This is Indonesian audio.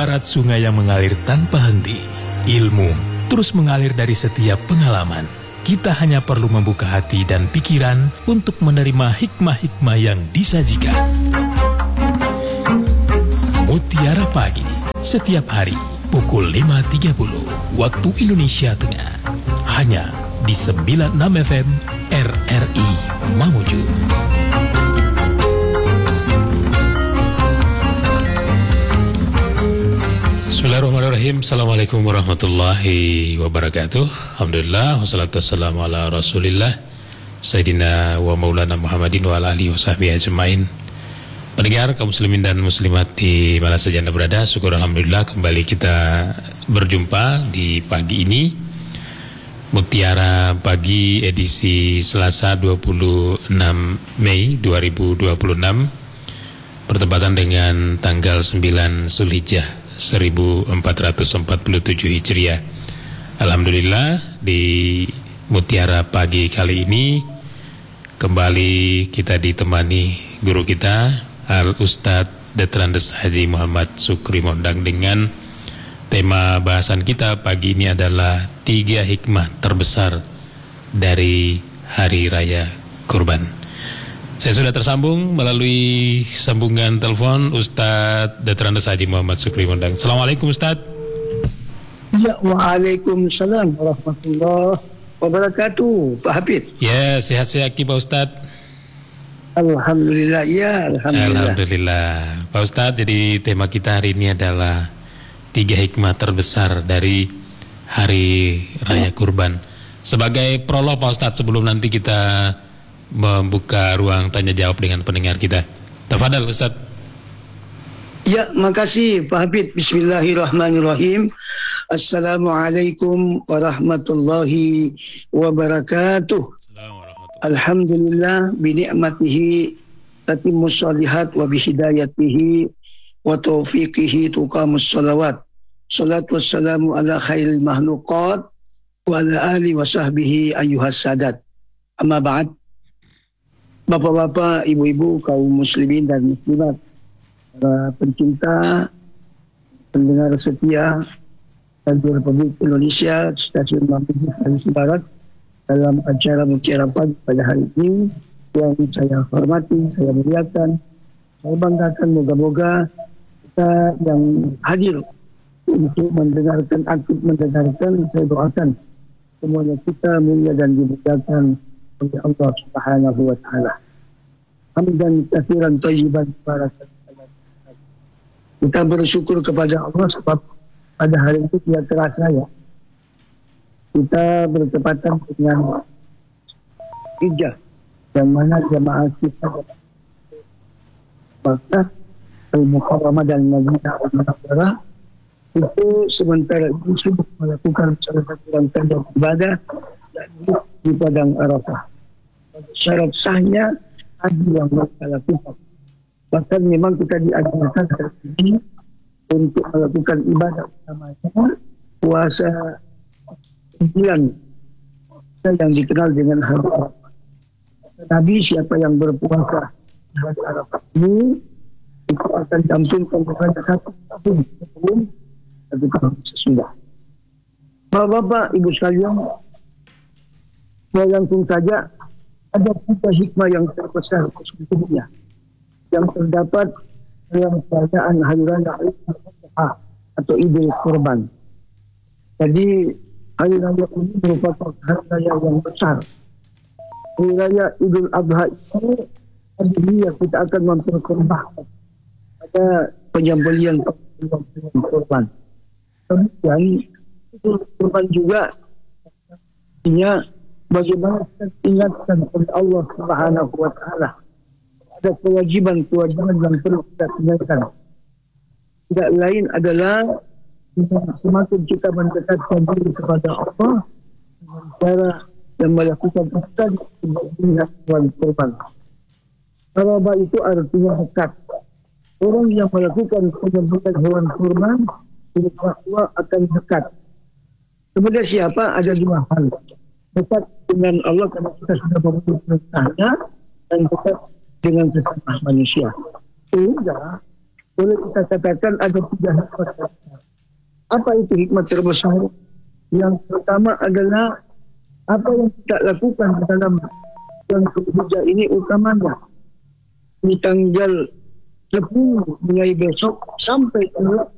Ibarat sungai yang mengalir tanpa henti, ilmu terus mengalir dari setiap pengalaman. Kita hanya perlu membuka hati dan pikiran untuk menerima hikmah-hikmah yang disajikan. Mutiara Pagi, setiap hari pukul 5.30 waktu Indonesia Tengah. Hanya di 96 FM RRI Mamuju. Bismillahirrahmanirrahim. Assalamualaikum warahmatullahi wabarakatuh. Alhamdulillah, wassalatu wassalamu ala rasulillah Sayyidina wa maulana Muhammadin wa ala alihi wa sahbihi ajma'in. Pendengar kaum muslimin dan muslimat di mana saja Anda berada, syukur alhamdulillah kembali kita berjumpa di pagi ini. Mutiara Pagi edisi Selasa 26 Mei 2026 bertepatan dengan tanggal 9 Zulhijjah 1447 Hijriah. Alhamdulillah, di Mutiara Pagi kali ini kembali kita ditemani guru kita Al-Ustadz Dr. Haji Muhammad Sukri Mondang dengan tema bahasan kita pagi ini adalah 3 hikmah terbesar dari Hari Raya Kurban. Saya sudah tersambung melalui sambungan telepon Ustadz Dr. Haji Muhammad Sukri Mondang. Assalamualaikum Ustadz. Ya, waalaikumsalam warahmatullahi wabarakatuh, Pak Hafid. Ya, sehat-sehat Pak Ustadz. Alhamdulillah, ya, Alhamdulillah. Pak Ustadz, jadi tema kita hari ini adalah 3 hikmah terbesar dari Hari Raya Kurban. Sebagai prolog Pak Ustadz, sebelum nanti kita membuka ruang tanya jawab dengan pendengar kita. Tafadhal Ustaz. Ya, makasih Pak Hafid. Bismillahirrahmanirrahim. Assalamualaikum warahmatullahi wabarakatuh. Alhamdulillah bini'matihi tatimmus shalihat wa bihidayatihi wa taufiqihi tuqamus salawat. Salatu wassalamu ala khairil mahluqat wa ala alihi wa sahbihi ayyuhas sadat. Amma ba'd. Bapak-bapak, ibu-ibu, kaum muslimin dan muslimat, para pencinta, pendengar setia Radio Republik Indonesia, Stasiun Mamuju Sulawesi Barat, dalam acara Mutiara Pagi pada hari ini yang saya hormati, saya muliakan, saya banggakan. Moga-moga kita yang hadir untuk mendengarkan, aktif mendengarkan, saya doakan semuanya kita mulia dan dimuliakan oleh Allah Subhanahu wa taala. Hamdan katsiran thayyiban barakan. Kita bersyukur kepada Allah sebab pada hari itu tidak terasa ya. Kita bertepatan dengan Hijjah yang mana jemaah kita maka Al-Mukarramah dan Madinah Al-Munawwarah itu sementara itu sudah melakukan salah satu rangkaian ibadah di Padang Arafah. Syarat sahnya haji yang mereka lakukan. Bahkan memang kita diajarkan hari ini untuk melakukan ibadah utamanya puasa 9 yang dikenal dengan hari Arafah. Nabi, siapa yang berpuasa di hari Arafah ini itu akan diampunkan kepada 1 tahun sebelum 1 tahun sesudah. Bapak-bapak, ibu sekalian, saya langsung saja, ada 3 hikmah yang terbesar sesungguhnya yang terdapat dalam perayaan Hari Raya atau Idul Kurban. Jadi Hari Raya ini merupakan hari raya yang besar. Hari Raya Idul Adha ini hari kita akan memperkorbankan pada penyembelihan kurban. Kemudian Idul Kurban juga artinya bagaimana kita ingatkan oleh Allah Subhanahu wa taala ada kewajiban-kewajiban yang perlu kita tinggalkan. Tidak lain adalah semakin kita mendekatkan diri kepada Allah dengan cara yang melakukan ibadah dengan hewan kurban. Qarabah itu artinya dekat. Orang yang melakukan penyembelihan hewan kurban bahwa akan dekat. Kemudian siapa? Ada 2 hal. Dekat dengan Allah karena kita sudah memenuhi perintahnya, dan dekat dengan sesama manusia. Sehingga boleh kita katakan ada 3 hikmat terbesar. Apa itu hikmat terbesar? Yang pertama adalah apa yang kita lakukan dalam bulan Dzulhijjah ini utamanya di tanggal 10 mulai besok sampai tanggal